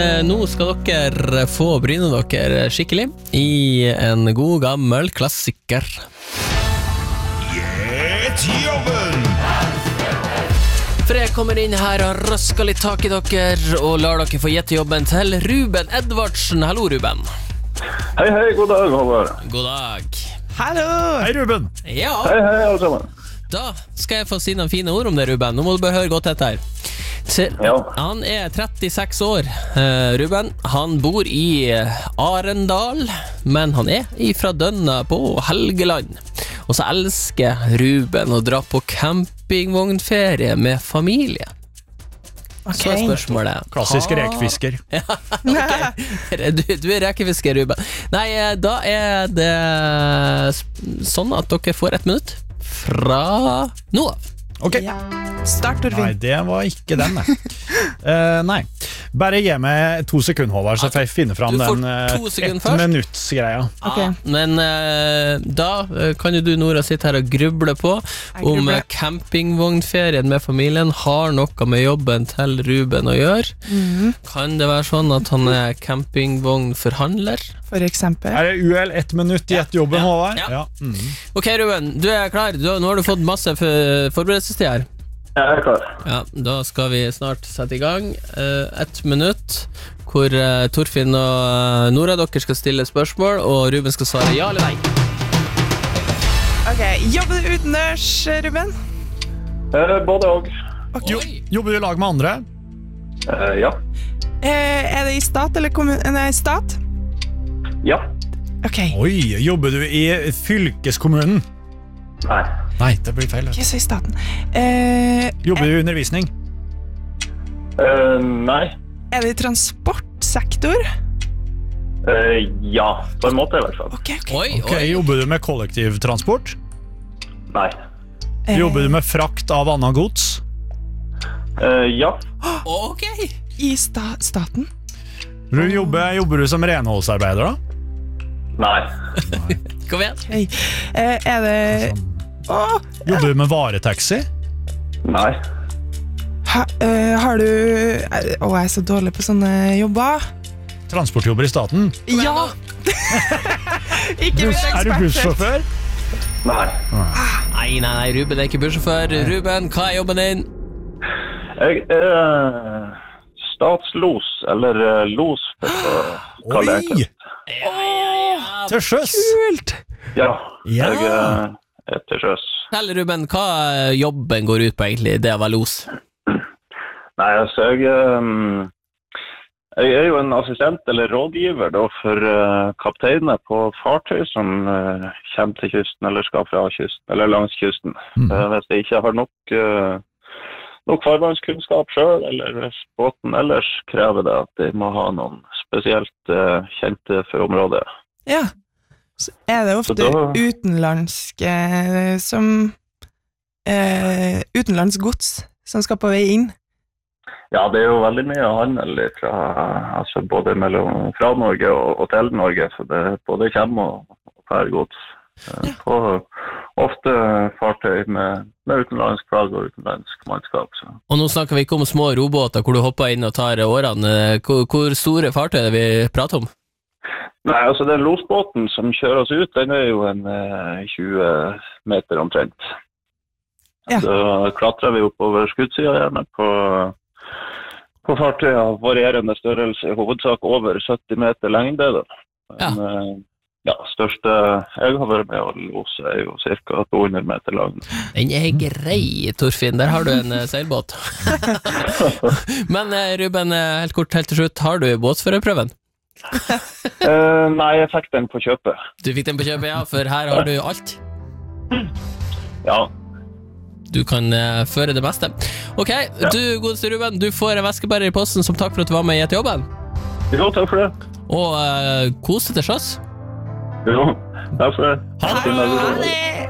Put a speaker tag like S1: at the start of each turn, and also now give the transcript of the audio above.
S1: Nå skal dere få bryne dere skikkelig I en god gammel klassiker.
S2: Gjett jobben!
S1: For jeg kommer inn her og røsker litt tak I dere og lar dere få gjette jobben til Ruben Edvardsen. Hallo Ruben.
S3: Hei, god dag, Håvard.
S1: God dag.
S4: Hallo!
S2: Hei Ruben!
S1: Ja,
S3: Hei, alle sammen.
S1: da skal jeg få si noen fine ord om det Ruben. Nå må du bare høre godt etter.
S3: Ja.
S1: Han 36 år, Ruben. Han bor I Arendal, men han ifra Dønna på Helgeland. Og så elsker Ruben å dra på campingvognferie med familie. Så spørsmålet
S2: Klassisk rekefisker.
S1: okay. Du rekefisker, Ruben. Nei, da det sånn at dere får 1 minutt fra nå av.
S2: Ok.
S4: Ja. Start, Torfinn.
S2: Nei, det var ikke den, nei. Bare gi meg 2 sekunder, Håvard, så får jeg finne frem
S1: Du får
S2: den
S1: 2 sekunder
S2: 1
S1: først.
S2: minutts greia.
S4: Ok.
S1: Men da kan jo du, Nora, sitte her og gruble på om
S4: grubler.
S1: campingvognferien med familien har noe med jobben til Ruben å gjøre. Kan det være sånn at han campingvognforhandler?
S4: For eksempel.
S2: Er det UL 1 minutt I ett jobben, Håvard?
S1: Ja.
S2: Mhm.
S1: Ok, Ruben, du klar. Nå har du fått masse forberedelsestid her.
S3: Jeg klar.
S1: Ja, da skal vi snart sette I gang 1 minutt hvor Torfinn og Nora dere skal stille spørsmål og Ruben skal svare ja eller nei.
S4: Ok, jobber du utendørs, Ruben?
S3: Både og.
S2: Jobber du I lag med andre?
S3: Ja.
S4: Det I stat eller kommune? Nei, stat?
S3: Ja.
S4: Ok,
S2: Oi, jobber du I fylkeskommunen?
S3: Nei.
S2: Nei, det blir feil.
S4: ikke så I staten.
S2: Jobber du I undervisning?
S3: Nei.
S4: Det I transportsektor?
S3: Ja. På en måte I hvert fall.
S4: Ok.
S2: Ok, jobber du med kollektivtransport?
S3: Nei.
S2: Jobber du med frakt av annet gods?
S3: Ja.
S1: Ok.
S4: I staten?
S2: Jobber du som renholdsarbeider da?
S3: Nei.
S1: Kom igjen.
S4: Ok. Det...
S2: Jobber du med varetaxi?
S3: Nei.
S4: Har du... jeg så dårlig på sånne jobber.
S2: Transportjobber I staten?
S4: Ja! Ikke min
S2: Er du
S4: ekspert.
S2: bussjåfør?
S3: Nei.
S1: Nei, Ruben ikke bussjåfør. Ruben, hva jobben din?
S3: Jeg statslos, eller los, for å kalle det
S2: Oi!
S3: enkelt.
S2: Til sjøs!
S4: Kult!
S3: Ja.
S2: Ja.
S3: Jeg til sjøs.
S1: Tell Ruben, hva jobben går ut på egentlig, det å være los?
S3: Nei, altså, jeg jo en assistent eller rådgiver da, for kapteiner på fartøy som kommer til kysten eller skal fra kysten, eller langs kysten. Hvis jeg ikke har nok farvannskunnskap selv, eller hvis båten ellers krever det at de må ha noen spesielt kjente for området.
S4: Ja. Så det ofte utenlandske som utenlandsgods som skal på vei inn?
S3: Ja, det jo veldig mye handel altså både fra Norge og til Norge, så det både kommer og fer gods. På ofte fartøy med utenlandsk flagg og utenlandsk mannskap. Så.
S1: Og nå snakker vi ikke om små robåter hvor du hopper inn og tar årene. Hvor store fartøy vi prater om?
S3: Nei, altså den losbåten som kjører oss ut, den jo en 20 meter omtrent.
S4: Ja.
S3: Så klatrer vi oppover skuddsiden gjerne på fartøy av varierende størrelse, I hovedsak over 70 meter lengde. Da. Men, største jeg har vært med å lose jo cirka 200 meter lang.
S1: Den grei, Torfinn. Der har du en seilbåt. Men Ruben, helt kort, helt til slutt, har du båtførerprøven?
S3: Nei, jeg fikk den på kjøpet.
S1: Du fikk den på kjøpet, ja, for her har du alt.
S3: Ja.
S1: Du kan føre det meste. Ok, du godeste Ruben, du får en veskebærer I posten som takk for at du var med I et jobben.
S3: Jo, takk for det.
S1: Og kose til sjøs.
S3: Jo, takk for det.
S1: Ha det!